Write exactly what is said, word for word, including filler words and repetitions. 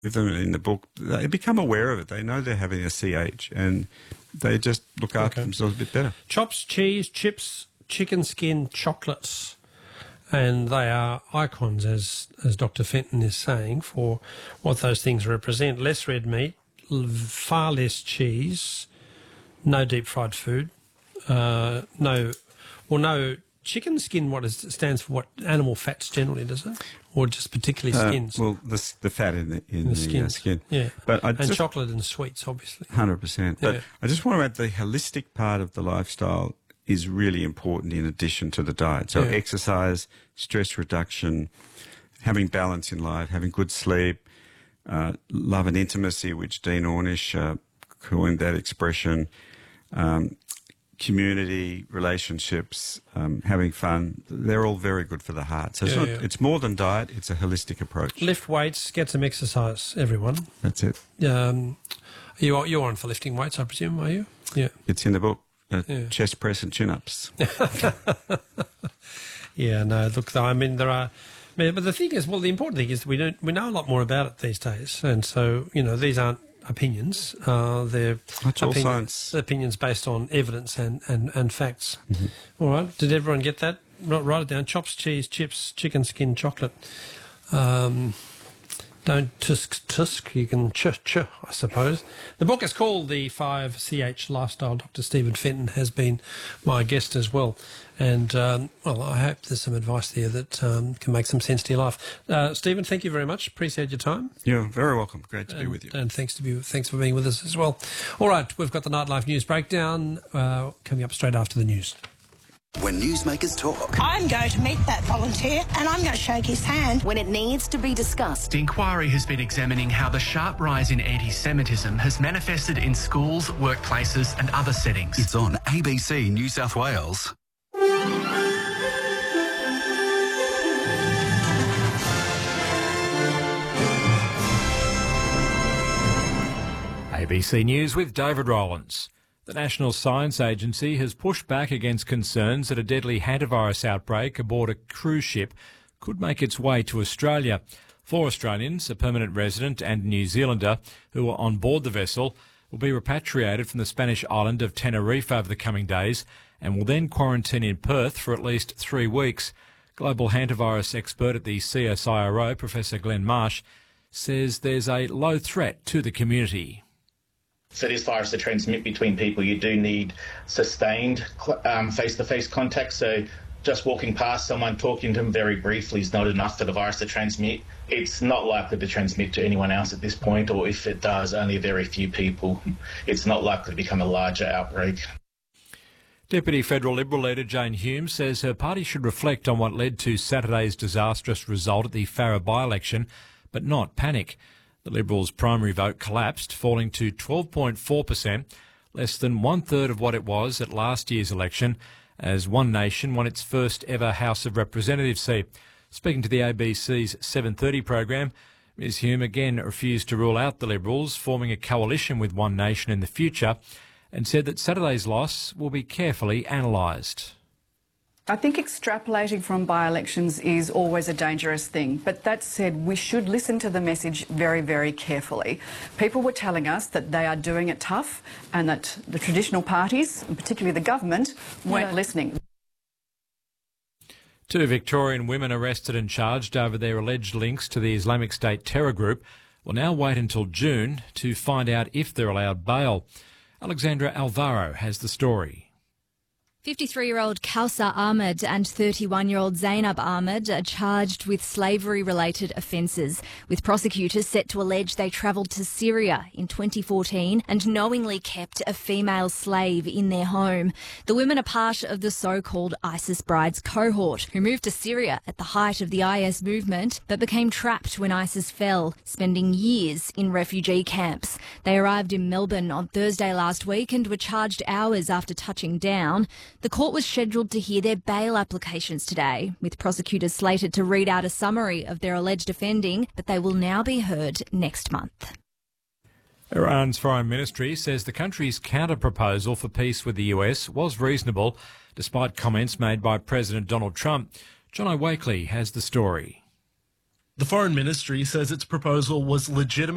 with them in the book, they become aware of it. They know they're having a C H and they just look after Okay. themselves a bit better. Chops, cheese, chips, chicken skin, chocolates. And they are icons, as as Doctor Fenton is saying, for what those things represent. Less red meat, l- far less cheese, no deep fried food, uh, no, well, no chicken skin. What is, stands for what? Animal fats generally, does it, or just particularly skins? Uh, well, the, s- the fat in the in the the, skins, uh, skin. yeah. But I and just, chocolate and sweets, obviously. Hundred percent. But Yeah. I just want to add the holistic part of the lifestyle is really important in addition to the diet. So Yeah. exercise, stress reduction, having balance in life, having good sleep, uh, love and intimacy, which Dean Ornish uh, coined that expression, um, community, relationships, um, having fun. They're all very good for the heart. So it's, Yeah, not, yeah. it's more than diet, it's a holistic approach. Lift weights, get some exercise, everyone. That's it. Um, you are, you're on for lifting weights, I presume, are you? Yeah. It's in the book. Uh, Yeah. Chest press and chin-ups. Yeah, no, look, I mean, there are... I mean, but the thing is, well, the important thing is we don't we know a lot more about it these days. And so, you know, these aren't opinions. Uh, they're That's all opinion- science. opinions based on evidence and, and, and facts. Mm-hmm. All right, did everyone get that? Write write it down. Chops, cheese, chips, chicken skin, chocolate. Um... Don't tusk tusk, you can ch ch, I suppose. The book is called The five C H Lifestyle. Doctor Stephen Fenton has been my guest as well. And, um, well, I hope there's some advice there that um, can make some sense to your life. Uh, Stephen, thank you very much. Appreciate your time. You're very welcome. Great to be And, with you. and thanks to be, thanks for being with us as well. All right, we've got the Nightlife News Breakdown uh, coming up straight after the news. When newsmakers talk, I'm going to meet that volunteer and I'm going to shake his hand. When it needs to be discussed. The inquiry has been examining how the sharp rise in anti-Semitism has manifested in schools, workplaces and other settings. it's on A B C New South Wales. A B C News with David Rowlands. The National Science Agency has pushed back against concerns that a deadly hantavirus outbreak aboard a cruise ship could make its way to Australia. Four Australians, a permanent resident and a New Zealander, who were on board the vessel, will be repatriated from the Spanish island of Tenerife over the coming days and will then quarantine in Perth for at least three weeks. Global hantavirus expert at the C S I R O, Professor Glenn Marsh, says there's a low threat to the community. For this virus to transmit between people, you do need sustained um, face-to-face contact. So just walking past someone, talking to them very briefly is not enough for the virus to transmit. It's not likely to transmit to anyone else at this point, or if it does, only a very few people. It's not likely to become a larger outbreak. Deputy Federal Liberal leader Jane Hume says her party should reflect on what led to Saturday's disastrous result at the Farrer by-election, but not panic. The Liberals' primary vote collapsed, falling to twelve point four percent, less than one-third of what it was at last year's election, as One Nation won its first ever House of Representatives seat. Speaking to the A B C's seven thirty program, Ms Hume again refused to rule out the Liberals forming a coalition with One Nation in the future and said that Saturday's loss will be carefully analysed. I think extrapolating from by-elections is always a dangerous thing. But that said, we should listen to the message very, very carefully. People were telling us that they are doing it tough and that the traditional parties, and particularly the government, weren't Yeah. listening. Two Victorian women arrested and charged over their alleged links to the Islamic State terror group will now wait until June to find out if they're allowed bail. Alexandra Alvaro has the story. fifty-three-year-old Kausar Ahmed and thirty-one-year-old Zainab Ahmed are charged with slavery-related offences, with prosecutors set to allege they travelled to Syria in twenty fourteen and knowingly kept a female slave in their home. The women are part of the so-called ISIS Brides cohort, who moved to Syria at the height of the I S movement, but became trapped when ISIS fell, spending years in refugee camps. They arrived in Melbourne on Thursday last week and were charged hours after touching down. The court was scheduled to hear their bail applications today, with prosecutors slated to read out a summary of their alleged offending, but they will now be heard next month. Iran's foreign ministry says the country's counter-proposal for peace with the U S was reasonable, despite comments made by President Donald Trump. John O'Wakely has the story. The foreign ministry says its proposal was legitimate.